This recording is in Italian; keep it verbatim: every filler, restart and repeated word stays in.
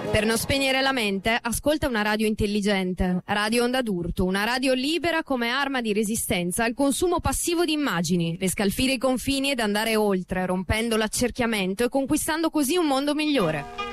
Per non spegnere la mente, ascolta una radio intelligente. Radio Onda d'Urto, una radio libera come arma di resistenza al consumo passivo di immagini, per scalfire i confini ed andare oltre, rompendo l'accerchiamento e conquistando così un mondo migliore.